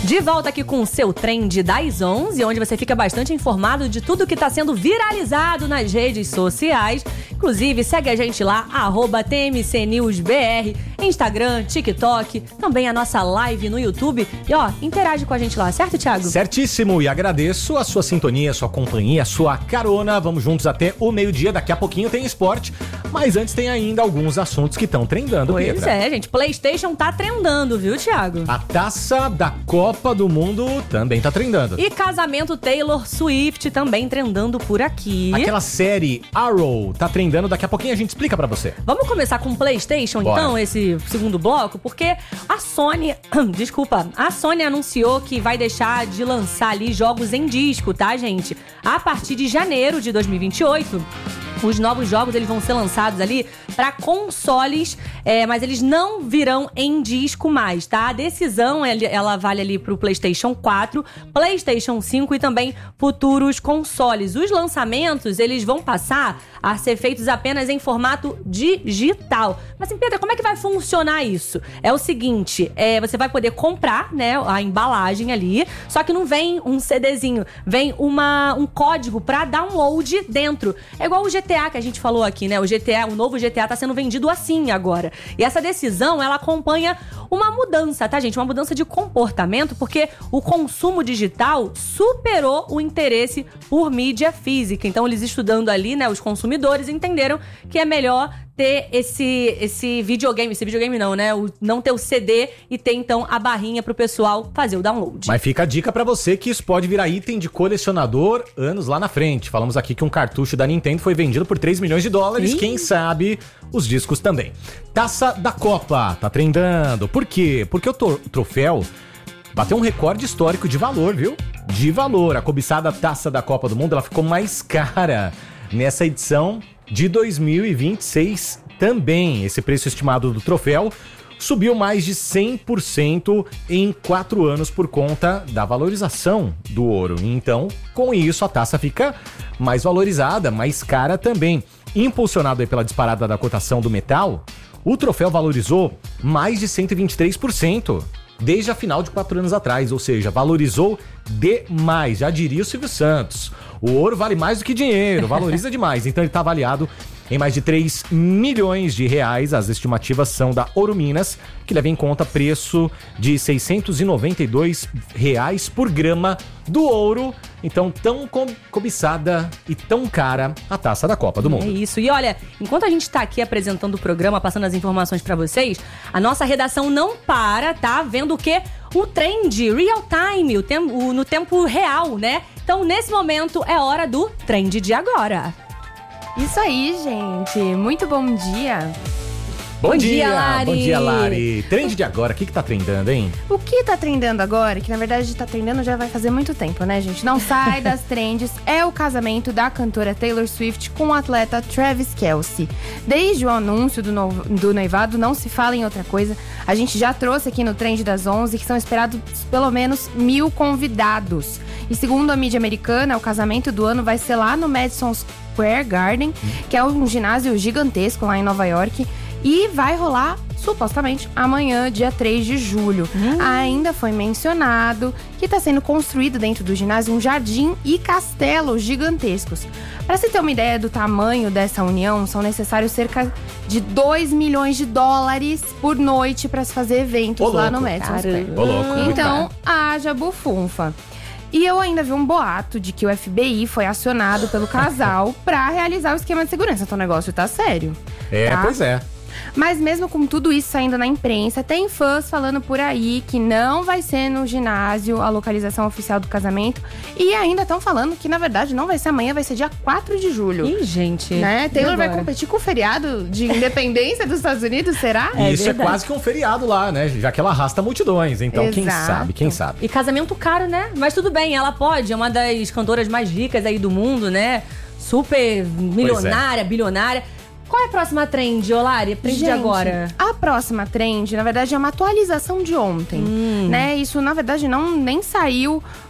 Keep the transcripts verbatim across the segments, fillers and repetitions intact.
De volta aqui com o seu Trend das onze, onde você fica bastante informado de tudo que está sendo viralizado nas redes sociais. Inclusive, segue a gente lá, arroba T M C News B R, Instagram, TikTok, também a nossa live no YouTube. E ó, interage com a gente lá, certo, Thiago? Certíssimo, e agradeço a sua sintonia, a sua companhia, a sua carona. Vamos juntos até o meio-dia, daqui a pouquinho tem esporte, mas antes tem ainda alguns assuntos que estão trendando, Pois Pedra. é, gente, PlayStation tá trendando, viu, Thiago? A taça da Copa do Mundo também tá trendando. E casamento Taylor Swift também trendando por aqui. Aquela série Arrow tá trendando, daqui a pouquinho a gente explica pra você. Vamos começar com o PlayStation, Bora. então, esse segundo bloco, porque a Sony, desculpa, a Sony anunciou que vai deixar de lançar ali jogos em disco, tá, gente? A partir de janeiro de dois mil e vinte e oito. Os novos jogos, eles vão ser lançados ali para consoles, é, mas eles não virão em disco mais, tá? A decisão, ela vale ali pro PlayStation quatro, PlayStation cinco e também futuros consoles. Os lançamentos, eles vão passar a ser feitos apenas em formato digital. Mas, assim, Pedro, como é que vai funcionar isso? É o seguinte, é, você vai poder comprar, né, a embalagem ali, só que não vem um CDzinho, vem uma, um código para download dentro. É igual o G T A que a gente falou aqui, né? O G T A, o novo G T A tá sendo vendido assim agora. E essa decisão, ela acompanha uma mudança, tá, gente? Uma mudança de comportamento, porque o consumo digital superou o interesse por mídia física. Então, eles estudando ali, né, os consumidores entenderam que é melhor ter esse, esse videogame, esse videogame não, né? O, não ter o C D e ter, então, a barrinha pro pessoal fazer o download. Mas fica a dica pra você que isso pode virar item de colecionador anos lá na frente. Falamos aqui que um cartucho da Nintendo foi vendido por três milhões de dólares. Ih. Quem sabe os discos também. Taça da Copa tá trendando. Por quê? Porque o, to- o troféu bateu um recorde histórico de valor, viu? De valor. A cobiçada Taça da Copa do Mundo, ela ficou mais cara nessa edição de dois mil e vinte e seis também. Esse preço estimado do troféu subiu mais de cem por cento em quatro anos por conta da valorização do ouro. Então, com isso, a taça fica mais valorizada, mais cara também. Impulsionado aí pela disparada da cotação do metal, o troféu valorizou mais de cento e vinte e três por cento desde a final de quatro anos atrás, ou seja, valorizou demais, já diria o Silvio Santos. O ouro vale mais do que dinheiro, valoriza demais, então ele está avaliado em mais de três milhões de reais. As estimativas são da Ouro Minas, que leva em conta preço de seiscentos e noventa e dois reais por grama do ouro. Então, tão co- cobiçada e tão cara a taça da Copa do Mundo. É isso. E olha, enquanto a gente tá aqui apresentando o programa, passando as informações pra vocês, a nossa redação não para, tá? Vendo o quê? O trend, real time, o tem- o, no tempo real, né? Então, nesse momento, é hora do trend de agora. Isso aí, gente. Muito bom dia. Bom, Bom dia, dia, Lari. Bom dia, Lari. Trend de agora, o que que tá trendando, hein? O que tá trendando agora, que na verdade tá trendando já vai fazer muito tempo, né, gente? Não sai das trends, é o casamento da cantora Taylor Swift com o atleta Travis Kelce. Desde o anúncio do, no... do noivado, não se fala em outra coisa. A gente já trouxe aqui no Trend das onze que são esperados pelo menos mil convidados. E segundo a mídia americana, o casamento do ano vai ser lá no Madison Square Garden, que é um ginásio gigantesco lá em Nova York. E vai rolar, supostamente, amanhã, dia três de julho. Hum. Ainda foi mencionado que está sendo construído dentro do ginásio um jardim e castelos gigantescos. Para você ter uma ideia do tamanho dessa união, são necessários cerca de dois milhões de dólares por noite para se fazer eventos Ô, lá louco. no Madison Square. Ô, louco, muito Então, caro. haja bufunfa. E eu ainda vi um boato de que o F B I foi acionado pelo casal para realizar o esquema de segurança. Então o negócio tá sério. É, tá? pois é. Mas mesmo com tudo isso saindo na imprensa, tem fãs falando por aí que não vai ser no ginásio a localização oficial do casamento. E ainda estão falando que, na verdade, não vai ser amanhã, vai ser dia quatro de julho. Ih, gente. Né? Taylor vai competir com o feriado de independência dos Estados Unidos, será? E isso é verdade. quase que um feriado lá, né? Já que ela arrasta multidões. Então, quem Exato. sabe, quem sabe. E casamento caro, né? Mas tudo bem, ela pode. É uma das cantoras mais ricas aí do mundo, né? Super milionária, bilionária. Qual é a próxima trend, Olari? Trend Gente, de agora? A próxima trend, na verdade, é uma atualização de ontem, Hum. né? Isso, na verdade, não nem saiu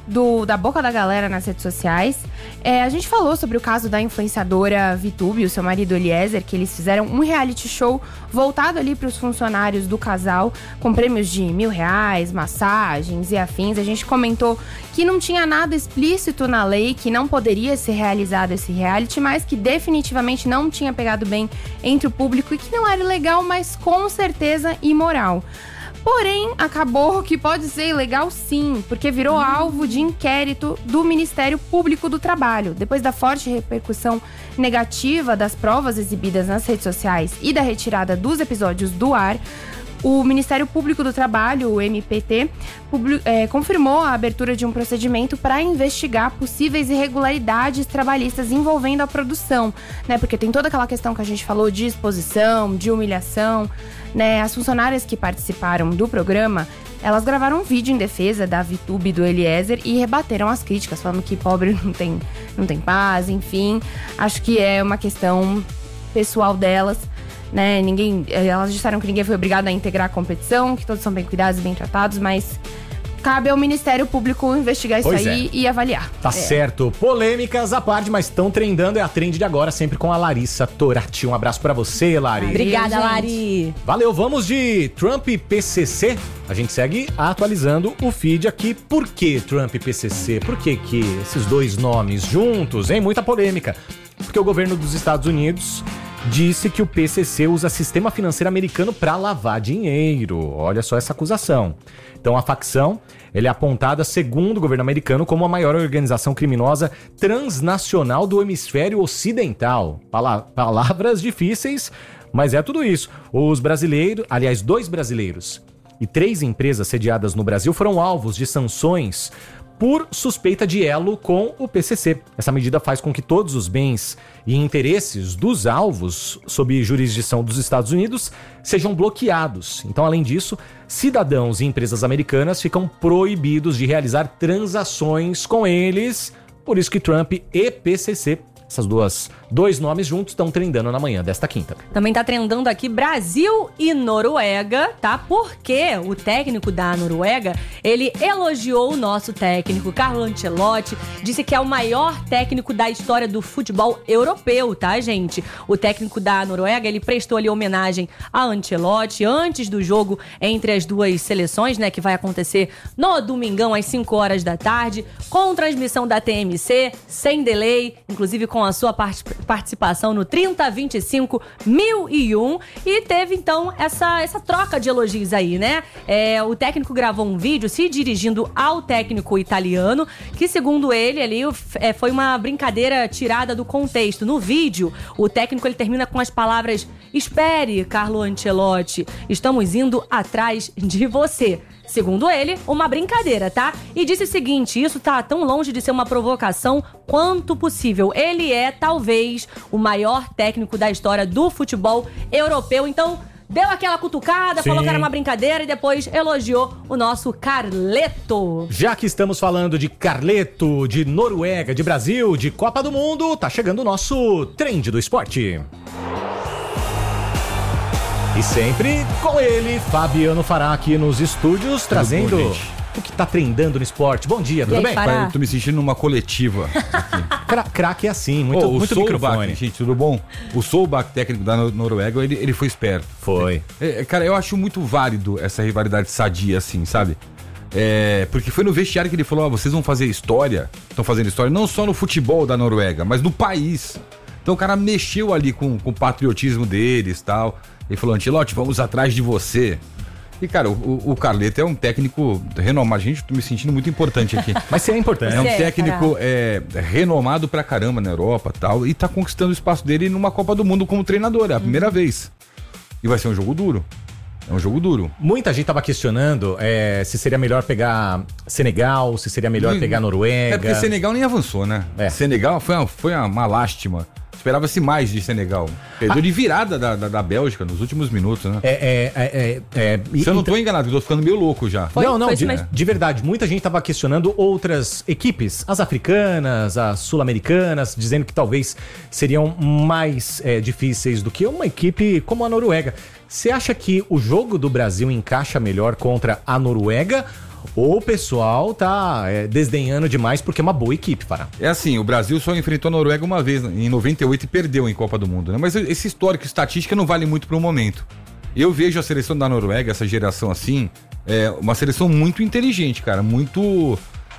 do, da boca da galera nas redes sociais. É, a gente falou sobre o caso da influenciadora Vitube e o seu marido Eliezer, que eles fizeram um reality show voltado ali para os funcionários do casal, com prêmios de mil reais, massagens e afins. A gente comentou que não tinha nada explícito na lei, que não poderia ser realizado esse reality, mas que definitivamente não tinha pegado bem entre o público e que não era ilegal, mas com certeza imoral. Porém, acabou que pode ser ilegal sim, porque virou alvo de inquérito do Ministério Público do Trabalho. Depois da forte repercussão negativa das provas exibidas nas redes sociais e da retirada dos episódios do ar, o Ministério Público do Trabalho, o M P T, publi- é, confirmou a abertura de um procedimento para investigar possíveis irregularidades trabalhistas envolvendo a produção, né? Porque tem toda aquela questão que a gente falou de exposição, de humilhação, né? As funcionárias que participaram do programa, elas gravaram um vídeo em defesa da Vitube e do Eliezer e rebateram as críticas, falando que pobre não tem, não tem paz, enfim. Acho que é uma questão pessoal delas. Né, ninguém, elas disseram que ninguém foi obrigado a integrar a competição, que todos são bem cuidados e bem tratados, mas cabe ao Ministério Público investigar Pois isso aí é. e avaliar. Tá É. certo. Polêmicas à parte, mas estão trendando. É a trend de agora, sempre com a Larissa Torati. Um abraço pra você, Lari. Obrigada, gente. Lari. Valeu, vamos de Trump e P C C. A gente segue atualizando o feed aqui. Por que Trump e P C C? Por que que esses dois nomes juntos, hein? Muita polêmica. Porque o governo dos Estados Unidos disse que o P C C usa sistema financeiro americano para lavar dinheiro. Olha só essa acusação. Então a facção, ele é apontada, segundo o governo americano, como a maior organização criminosa transnacional do hemisfério ocidental. Pala- palavras difíceis, mas é tudo isso. Os brasileiros, aliás, dois brasileiros e três empresas sediadas no Brasil foram alvos de sanções por suspeita de elo com o P C C. Essa medida faz com que todos os bens e interesses dos alvos sob jurisdição dos Estados Unidos sejam bloqueados. Então, além disso, cidadãos e empresas americanas ficam proibidos de realizar transações com eles. Por isso que Trump e P C C, essas duas, dois nomes juntos, estão trendando na manhã desta quinta. Também tá trendando aqui Brasil e Noruega, tá? Porque o técnico da Noruega, ele elogiou o nosso técnico, Carlo Ancelotti, disse que é o maior técnico da história do futebol europeu, tá, gente? O técnico da Noruega, ele prestou ali homenagem a Ancelotti antes do jogo entre as duas seleções, né, que vai acontecer no domingão às cinco horas da tarde, com transmissão da T M C, sem delay, inclusive com a sua part- participação no trinta, vinte e cinco, mil e um, e teve então essa, essa troca de elogios aí, né? É, o técnico gravou um vídeo se dirigindo ao técnico italiano, que segundo ele ali é, foi uma brincadeira tirada do contexto. No vídeo, o técnico ele termina com as palavras: "Espere, Carlo Ancelotti, estamos indo atrás de você." Segundo ele, uma brincadeira, tá? E disse o seguinte: isso tá tão longe de ser uma provocação quanto possível. Ele é, talvez, o maior técnico da história do futebol europeu. Então, deu aquela cutucada, Sim. falou que era uma brincadeira e depois elogiou o nosso Carleto. Já que estamos falando de Carleto, de Noruega, de Brasil, de Copa do Mundo, tá chegando o nosso Trend do Esporte. E sempre com ele, Fabiano Fará, aqui nos estúdios, trazendo bom, gente? o que tá trendando no esporte. Bom dia, tudo aí, bem? Fará? Eu tô me sentindo numa coletiva. Cra craque é assim, muito, Ô, muito o microfone. Solbakken, gente, tudo bom? O Solbakken, técnico da Nor- Noruega, ele, ele foi esperto. Foi. É, cara, eu acho muito válido essa rivalidade sadia, assim, sabe? É, porque foi no vestiário que ele falou: ó, vocês vão fazer história, estão fazendo história não só no futebol da Noruega, mas no país. Então o cara mexeu ali com, com o patriotismo deles e tal. Ele falou: Ancelotti, vamos atrás de você. E, cara, o, o Carleto é um técnico renomado. Gente, tô me sentindo muito importante aqui. Mas isso é importante. É um É, técnico é, renomado pra caramba na Europa e tal. E tá conquistando o espaço dele numa Copa do Mundo como treinador. É a primeira vez. E vai ser um jogo duro. É um jogo duro. Muita gente tava questionando é, se seria melhor pegar Senegal, se seria melhor pegar Noruega. É porque Senegal nem avançou, né? É. Senegal foi uma, foi uma lástima. Esperava-se mais de Senegal. Perdeu de virada da, da, da Bélgica nos últimos minutos, né? É, é, é, é, é, e- Se eu não tô enganado, eu tô ficando meio louco já. Foi- não, não, foi de, isso mesmo. de verdade. Muita gente tava questionando outras equipes, as africanas, as sul-americanas, dizendo que talvez seriam mais é, difíceis do que uma equipe como a Noruega. Você acha que o jogo do Brasil encaixa melhor contra a Noruega? ou o pessoal tá é, desdenhando demais porque é uma boa equipe, Fará. É assim, o Brasil só enfrentou a Noruega uma vez, em noventa e oito, e perdeu em Copa do Mundo, né? Mas esse histórico, estatística não vale muito para o momento. Eu vejo a seleção da Noruega, essa geração assim, é uma seleção muito inteligente, cara, muito...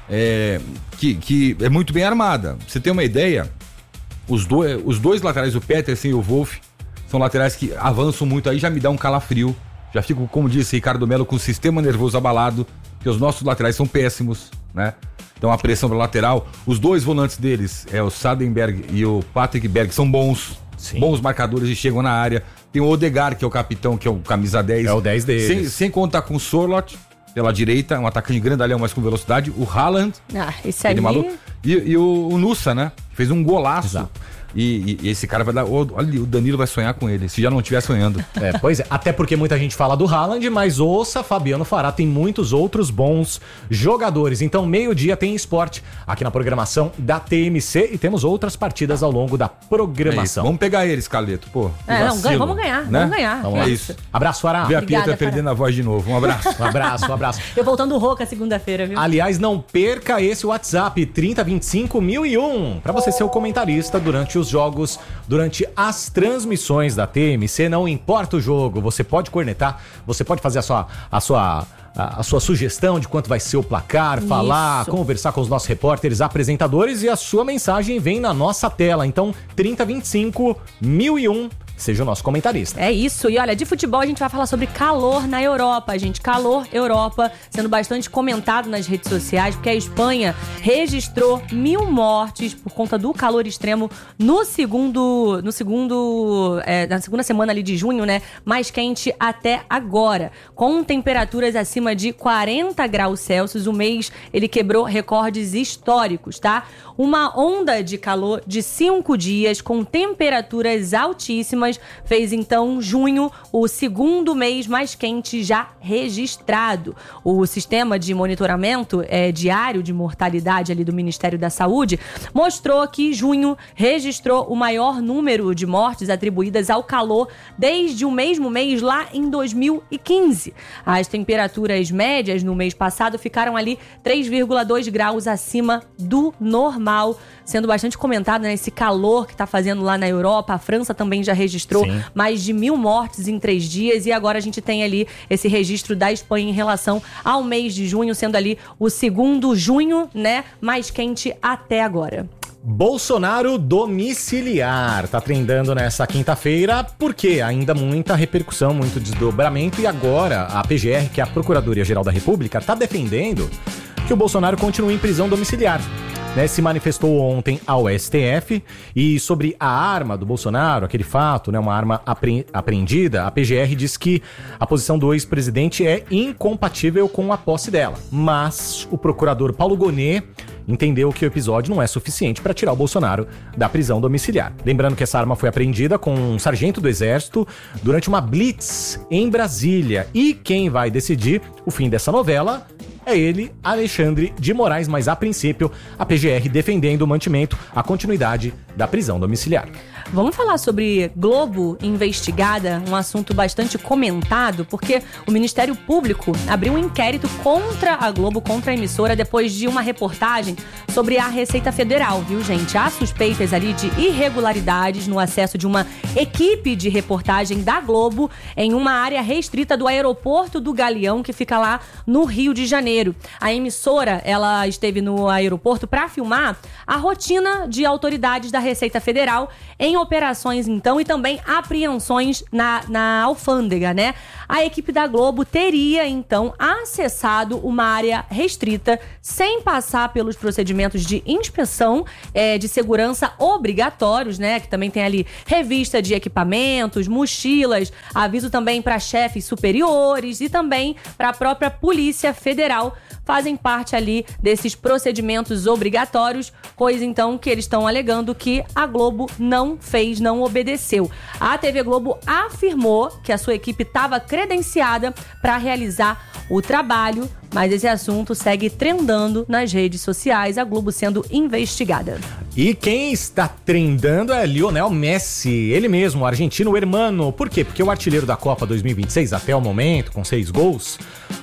É, que, que é muito bem armada. Pra você ter uma ideia, os, do, os dois laterais, o Petersen e o Wolf, são laterais que avançam muito, aí já me dá um calafrio. Já fico, como disse Ricardo Melo, com o sistema nervoso abalado, porque os nossos laterais são péssimos, né? Então a pressão para lateral, os dois volantes deles, é o Sadenberg e o Patrick Berg, são bons, Sim. bons marcadores e chegam na área. Tem o Odegaard, que é o capitão, que é o camisa dez. É o dez deles. Sem, sem contar com o Sorloth, pela direita, um atacante grandalhão, mas com velocidade. O Haaland. Ah, esse aí... maluco. E, e o, o Nusa, né? Fez um golaço. Exato. E, e, e esse cara vai dar... Olha, o Danilo vai sonhar com ele, se já não estiver sonhando. É, pois é. Até porque muita gente fala do Haaland, mas ouça, Fabiano Fará, tem muitos outros bons jogadores. Então, meio-dia tem esporte aqui na programação da T M C e temos outras partidas ao longo da programação. É vamos pegar eles, Caleto, pô. É, não, ganha, vamos ganhar, né? vamos ganhar. Vamos lá. É isso. Abraço, Fará. Vê a Obrigada, Pietra perdendo a voz de novo. Um abraço. Um abraço, um abraço. Eu voltando rouca segunda-feira, viu? Aliás, não perca esse WhatsApp trinta vinte e cinco mil e um para você ser o comentarista durante os jogos, durante as transmissões da T M C. Não importa o jogo, você pode cornetar, você pode fazer a sua, a sua, a, a sua sugestão de quanto vai ser o placar, Isso. falar, conversar com os nossos repórteres, apresentadores, e a sua mensagem vem na nossa tela. Então, trinta vinte e cinco mil e um. Seja o nosso comentarista. É isso. E olha, de futebol a gente vai falar sobre calor na Europa, gente. Calor Europa, sendo bastante comentado nas redes sociais, porque a Espanha registrou mil mortes por conta do calor extremo no segundo, no segundo, é, na segunda semana ali de junho, né? Mais quente até agora. Com temperaturas acima de quarenta graus Celsius, o mês ele quebrou recordes históricos, tá? Uma onda de calor de cinco dias com temperaturas altíssimas fez então junho o segundo mês mais quente já registrado. O sistema de monitoramento é, diário de mortalidade ali do Ministério da Saúde mostrou que junho registrou o maior número de mortes atribuídas ao calor desde o mesmo mês lá em dois mil e quinze. As temperaturas médias no mês passado ficaram ali três vírgula dois graus acima do normal, sendo bastante comentado, né, esse calor que está fazendo lá na Europa. A França também já registrou Sim. mais de mil mortes em três dias, e agora a gente tem ali esse registro da Espanha em relação ao mês de junho, sendo ali o segundo junho, né, mais quente até agora. Bolsonaro domiciliar, tá trendando nessa quinta-feira, porque ainda muita repercussão, muito desdobramento, e agora a P G R, que é a Procuradoria-Geral da República, tá defendendo que o Bolsonaro continue em prisão domiciliar. Né, se manifestou ontem ao S T F, e sobre a arma do Bolsonaro, aquele fato, né, uma arma apre- apreendida, a P G R diz que a posição do ex-presidente é incompatível com a posse dela. Mas o procurador Paulo Gonet entendeu que o episódio não é suficiente para tirar o Bolsonaro da prisão domiciliar. Lembrando que essa arma foi apreendida com um sargento do Exército durante uma blitz em Brasília. E quem vai decidir o fim dessa novela é ele, Alexandre de Moraes, mas a princípio a P G R defendendo o mantimento, a continuidade da prisão domiciliar. Vamos falar sobre Globo investigada, um assunto bastante comentado, porque o Ministério Público abriu um inquérito contra a Globo, contra a emissora, depois de uma reportagem sobre a Receita Federal, viu, gente? Há suspeitas ali de irregularidades no acesso de uma equipe de reportagem da Globo em uma área restrita do aeroporto do Galeão, que fica lá no Rio de Janeiro. A emissora, ela esteve no aeroporto para filmar a rotina de autoridades da Receita Federal em operações, então, e também apreensões na, na alfândega, né? A equipe da Globo teria, então, acessado uma área restrita sem passar pelos procedimentos de inspeção é, de segurança obrigatórios, né? Que também tem ali revista de equipamentos, mochilas, aviso também para chefes superiores e também para a própria Polícia Federal. Fazem parte ali desses procedimentos obrigatórios, coisa então que eles estão alegando que a Globo não fez, não obedeceu. A T V Globo afirmou que a sua equipe estava credenciada para realizar o trabalho, mas esse assunto segue trendando nas redes sociais, a Globo sendo investigada. E quem está trendando é Lionel Messi, ele mesmo, o argentino hermano. Por quê? Porque o artilheiro da Copa dois mil e vinte e seis, até o momento, com seis gols,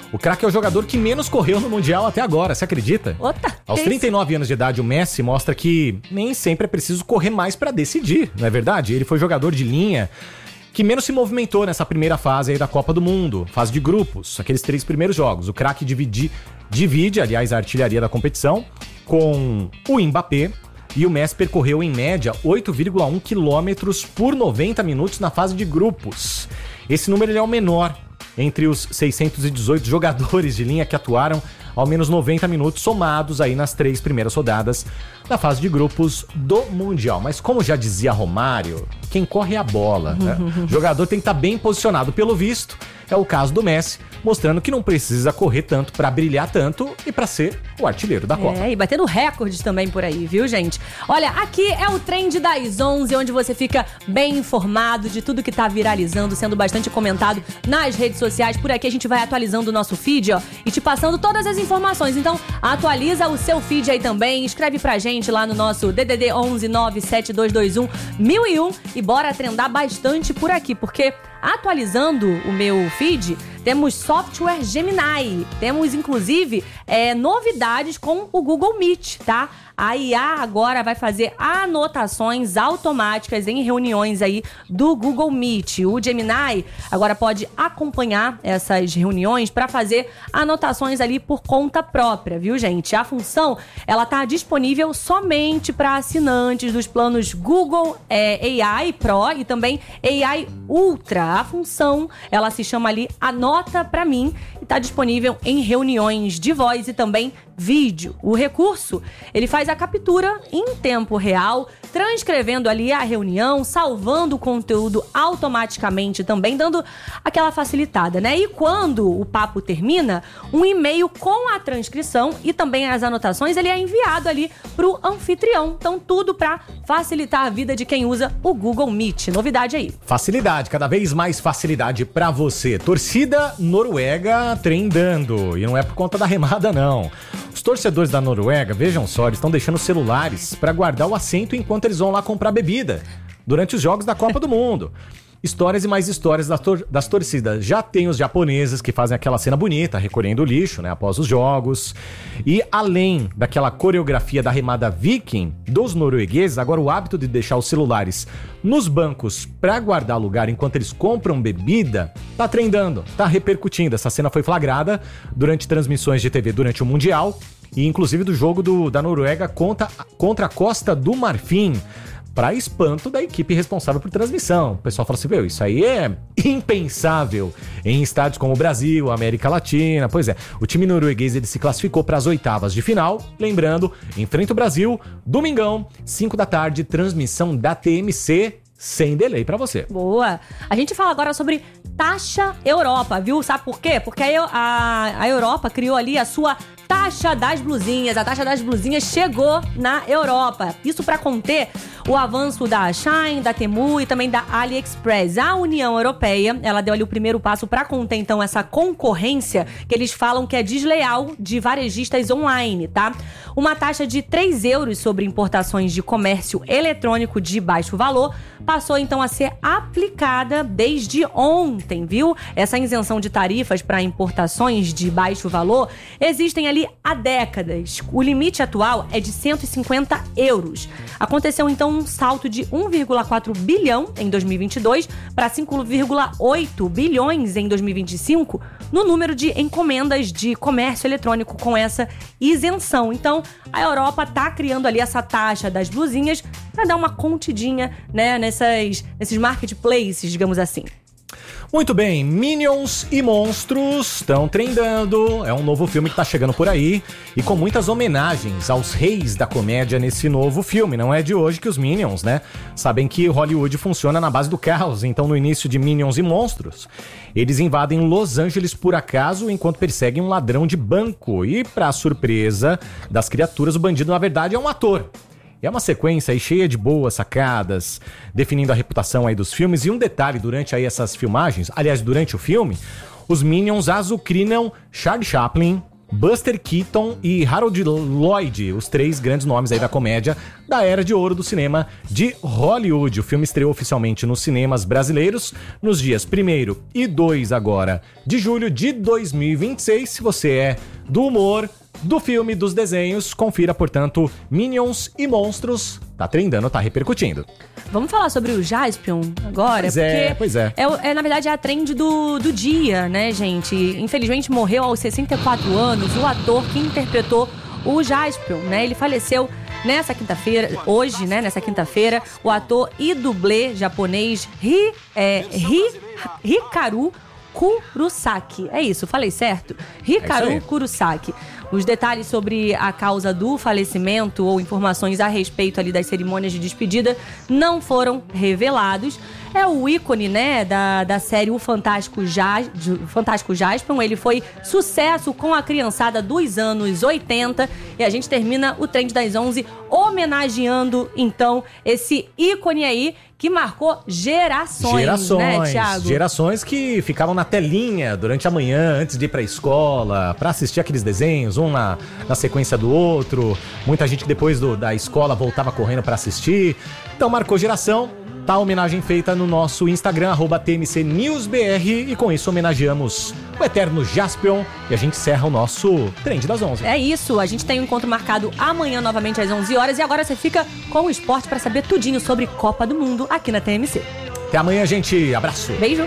O craque é o jogador que menos correu no Mundial até agora, você acredita? Ota, Aos trinta e nove anos de idade, o Messi mostra que nem sempre é preciso correr mais pra decidir, não é verdade? Ele foi jogador de linha que menos se movimentou nessa primeira fase aí da Copa do Mundo, fase de grupos, aqueles três primeiros jogos. O craque divide, divide, aliás, a artilharia da competição com o Mbappé, e o Messi percorreu em média oito vírgula um quilômetros por noventa minutos na fase de grupos. Esse número ele é o menor entre os seiscentos e dezoito jogadores de linha que atuaram ao menos noventa minutos somados aí nas três primeiras rodadas da fase de grupos do Mundial. Mas como já dizia Romário, quem corre é a bola, né? O jogador tem que estar bem posicionado. Pelo visto, é o caso do Messi, mostrando que não precisa correr tanto pra brilhar tanto e pra ser o artilheiro da Copa. É, e batendo recordes também por aí, viu, gente? Olha, aqui é o Trend das onze, onde você fica bem informado de tudo que tá viralizando, sendo bastante comentado nas redes sociais. Por aqui a gente vai atualizando o nosso feed, ó, e te passando todas as informações. Então, atualiza o seu feed aí também, escreve pra gente lá no nosso D D D onze nove sete dois dois um mil e um e bora trendar bastante por aqui, porque atualizando o meu feed, temos software Gemini, temos inclusive é, novidades com o Google Meet, tá? A I A agora vai fazer anotações automáticas em reuniões aí do Google Meet. O Gemini agora pode acompanhar essas reuniões para fazer anotações ali por conta própria, viu, gente? A função, ela tá disponível somente para assinantes dos planos Google é, A I Pro e também A I Ultra. A função, ela se chama ali Anota Pra Mim e tá disponível em reuniões de voz e também vídeo. O recurso, ele faz a captura em tempo real, transcrevendo ali a reunião, salvando o conteúdo automaticamente também, dando aquela facilitada, né? E quando o papo termina, um e-mail com a transcrição e também as anotações, ele é enviado ali pro anfitrião. Então, tudo para facilitar a vida de quem usa o Google Meet. Novidade aí. Facilidade, cada vez mais facilidade pra você. Torcida Noruega trendando. E não é por conta da remada, não. Os torcedores da Noruega, vejam só, eles estão deixando celulares para guardar o assento enquanto eles vão lá comprar bebida durante os jogos da Copa do Mundo. Histórias e mais histórias das, tor- das torcidas. Já tem os japoneses que fazem aquela cena bonita, recolhendo o lixo, né, após os jogos. E além daquela coreografia da remada viking dos noruegueses, agora o hábito de deixar os celulares nos bancos para guardar lugar enquanto eles compram bebida, tá trendando, tá repercutindo. Essa cena foi flagrada durante transmissões de T V durante o Mundial e inclusive do jogo do, da Noruega contra, contra a Costa do Marfim, para espanto da equipe responsável por transmissão. O pessoal fala assim, meu, isso aí é impensável em estádios como o Brasil, América Latina. Pois é, o time norueguês ele se classificou para as oitavas de final, lembrando, enfrenta o Brasil, domingão, cinco da tarde, transmissão da T M C, sem delay para você. Boa! A gente fala agora sobre taxa Europa, viu? Sabe por quê? Porque a, a, a Europa criou ali a sua taxa das blusinhas. A taxa das blusinhas chegou na Europa. Isso para conter o avanço da Shein, da Temu e também da AliExpress. A União Europeia, ela deu ali o primeiro passo para conter, então, essa concorrência que eles falam que é desleal de varejistas online, tá? Uma taxa de três euros sobre importações de comércio eletrônico de baixo valor passou, então, a ser aplicada desde ontem, viu? Essa isenção de tarifas para importações de baixo valor existem ali há décadas. O limite atual é de cento e cinquenta euros. Aconteceu, então, um salto de um vírgula quatro bilhão em dois mil e vinte e dois para cinco vírgula oito bilhões em dois mil e vinte e cinco no número de encomendas de comércio eletrônico com essa isenção. Então, a Europa tá criando ali essa taxa das blusinhas para dar uma contidinha, né, nessas, nesses marketplaces, digamos assim. Muito bem, Minions e Monstros estão trendando, é um novo filme que tá chegando por aí e com muitas homenagens aos reis da comédia nesse novo filme. Não é de hoje que os Minions, né, sabem que Hollywood funciona na base do caos. Então, no início de Minions e Monstros, eles invadem Los Angeles por acaso enquanto perseguem um ladrão de banco e, pra surpresa das criaturas, o bandido na verdade é um ator. É uma sequência aí cheia de boas sacadas, definindo a reputação aí dos filmes. E um detalhe, durante aí essas filmagens, aliás, durante o filme, os Minions azucrinam Charlie Chaplin, Buster Keaton e Harold Lloyd, os três grandes nomes aí da comédia da era de ouro do cinema de Hollywood. O filme estreou oficialmente nos cinemas brasileiros nos dias primeiro e dois agora de julho de dois mil e vinte e seis. Se você é do humor, do filme, dos desenhos, confira, portanto, Minions e Monstros. Tá trendando, tá repercutindo. Vamos falar sobre o Jaspion agora? Pois é, pois é. É, é, na verdade, é a trend do, do dia, né, gente? Infelizmente, morreu aos sessenta e quatro anos o ator que interpretou o Jaspion, né? Ele faleceu nessa quinta-feira, hoje, né, nessa quinta-feira, o ator e dublê japonês Hi, é, Hi, Hikaru Kurosaki. É isso, falei certo? Hikaru é Kurosaki. Os detalhes sobre a causa do falecimento ou informações a respeito ali das cerimônias de despedida não foram revelados. É o ícone, né, da, da série O Fantástico, Jas, Fantástico Jaspion. Ele foi sucesso com a criançada dos anos oitenta. E a gente termina o Trend das onze homenageando, então, esse ícone aí que marcou gerações, gerações, né, Thiago? Gerações que ficavam na telinha durante a manhã, antes de ir pra escola, pra assistir aqueles desenhos, um na, na sequência do outro. Muita gente que depois do, da escola voltava correndo pra assistir. Então marcou geração. Tá a homenagem feita no nosso Instagram, arroba T M C News B R. E com isso homenageamos o eterno Jaspion. E a gente encerra o nosso Trend das onze. É isso, a gente tem um encontro marcado amanhã novamente às onze horas. E agora você fica com o esporte para saber tudinho sobre Copa do Mundo aqui na T M C. Até amanhã, gente. Abraço. Beijo.